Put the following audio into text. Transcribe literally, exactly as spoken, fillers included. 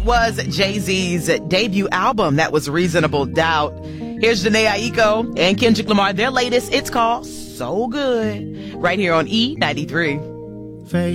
That was Jay-Z's debut album. That was Reasonable Doubt. Here's Jhené Aiko and Kendrick Lamar. Their latest, it's called So Good, right here on E ninety-three.